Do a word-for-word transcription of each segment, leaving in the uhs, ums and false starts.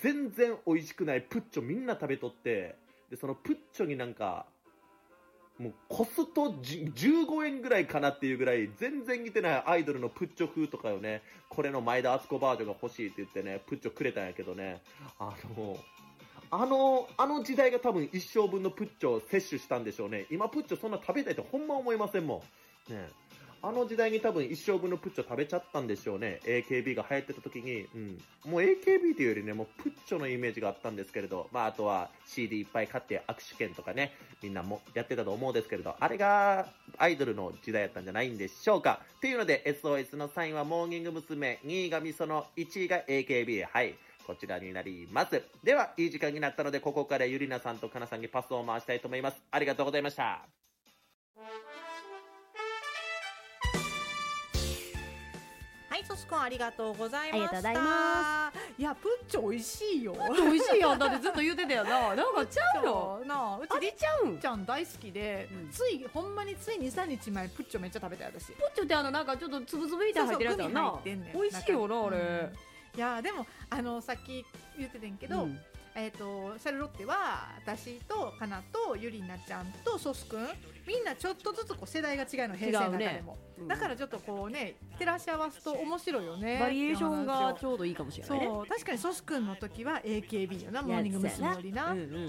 全然美味しくないプッチョみんな食べとって、でそのプッチョになんかもうコストじゅうごえんぐらいかなっていうぐらい全然似てないアイドルのプッチョ風とかよね、これの前田敦子バージョンが欲しいって言ってねプッチョくれたんやけどね、あのあのあの時代が多分一生分のプッチョを摂取したんでしょうね。今プッチョそんな食べたいってほんま思いませんもんね。あの時代に多分一生分のプッチョ食べちゃったんでしょうね。 エーケービー が流行ってた時に、うん、もう エーケービー というよりねもうプッチョのイメージがあったんですけれど、まああとは シーディー いっぱい買って握手券とかねみんなもやってたと思うんですけれど、あれがアイドルの時代やったんじゃないんでしょうか。っていうので エスオーエス のさんいはモーニング娘。にいがみその、いちいが エーケービー、はいこちらになります。ではいい時間になったのでここからゆりなさんとかなさんにパスを回したいと思います。ありがとうございました。 はい、ソスコンありがとうございました。 ありがとうございます。 いや、プッチョ美味しいよ。 美味しいよ。だってずっと言ってたよな。なんかちゃうのなあ、うちあれちゃうんちゃん大好きで、うん、ついほんまについにさんにちまえプッチョめっちゃ食べたよ私。 プッチョってあのなんかちょっとつぶつぶみたいに入ってるやつだな。 そうそう、 美味しいよなあれ、 うん、いやでもあのさっき言ってたんけど、うんえー、とシャルロッテは私とかなとゆりなちゃんとソスくんみんなちょっとずつこう世代が違うの平成の中でも、ねうん、だからちょっとこうね照らし合わすと面白いよね。 バリエーションがちょうどいいかもしれないね。 そう確かにソスくんの時は エーケービー よな、モーニング娘。よりな、うんうんうんうん、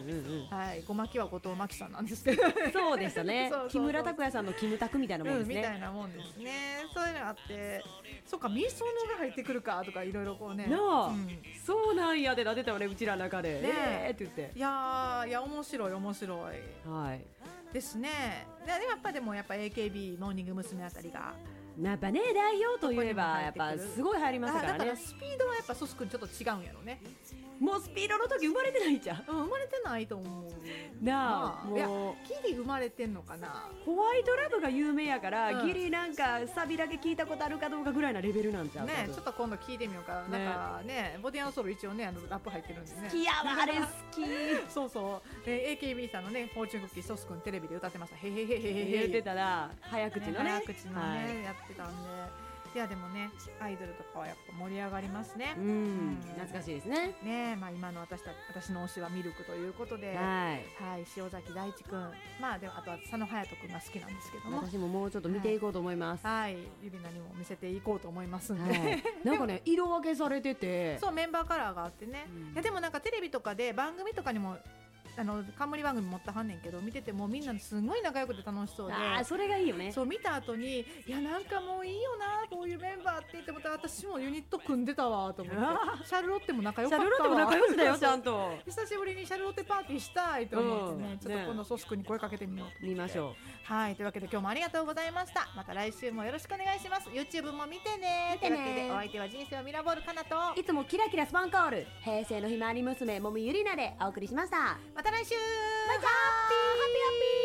はい、ごまきは後藤真希さんなんですけどそうでしたねそうそうそう木村拓哉さんのキムタクみたいなもんですね、 うん、みたいなもんですね。そういうのがあって、そうかみそのが入ってくるかとかいろいろこうねなあ、うん、そうなんやでなってたよねうちらの中で、ねえー、って言っていやいや面白い面白い、はい、ですね。でやっぱでもやっぱ エーケービー モーニング娘。あたりがやっぱね代表といえばやっぱすごい入りましたからね。 だからスピードはやっぱソス君ちょっと違うんやろね。 もうスピードの時生まれてないじゃん、 うん、生まれてないと思うなあ、 まあ、もうギリ生まれてんのかな。 ホワイトラブが有名やから、うん、ギリなんかサビだけ聞いたことあるかどうかぐらいなレベルなんちゃうね。ちょっと今度聞いてみようか、ね、なんかねボディアンソール一応ねあのラップ入ってるんでね。 好きやわあれ好きそうそうで エーケービー さんのねフォーチュンクッキーソス君テレビで歌ってました。へへへへへへ言ってたな早口のね、 早口のね、はい、やってたんで。いやでもねアイドルとかはやっぱ盛り上がりますね。 うん、うん、懐かしいですね。 ねまあ、今の私た私の推しはミルクということで、 はい、 はい、塩崎大地くん、まあでもあとは佐野勇斗くんが好きなんですけども、 私ももうちょっと見ていこうと思います。 はい、はい、ゆりなにも見せていこうと思いますんで、 はい、なんかね色分けされてて、 そうメンバーカラーがあってね、うん、いやでもなんかテレビとかで番組とかにもあの冠番組持ったはんねんけど見ててもみんなすごい仲良くて楽しそうで、 あそれがいいよね。 そう見た後にいやなんかもういいよなこういうメンバーって言っても私もユニット組んでたわと思ってシャルロッテも仲良かったわ。 シャルロッテも仲良しだよちゃんと久しぶりにシャルロッテパーティーしたいと思ってね、うん、ちょっと今度ソス君に声かけてみようと思って見ましょう。 はいというわけで今日もありがとうございました。また来週もよろしくお願いします。 YouTube も見てね。 見てね。 というわけでお相手は人生をミラボールかなといつもキラキラスパンコール平成のひまわり娘もみゆりなでお送りしました。 また来週バイバイハッピーハッピーハッピー